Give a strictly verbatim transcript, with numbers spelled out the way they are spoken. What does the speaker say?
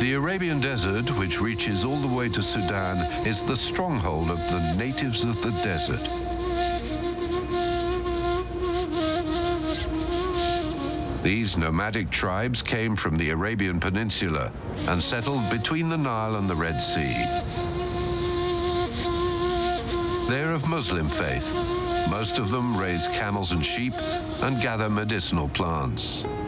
The Arabian Desert, which reaches all the way to Sudan, is the stronghold of the natives of the desert. These nomadic tribes came from the Arabian Peninsula and settled between the Nile and the Red Sea. They're of Muslim faith. Most of them raise camels and sheep and gather medicinal plants.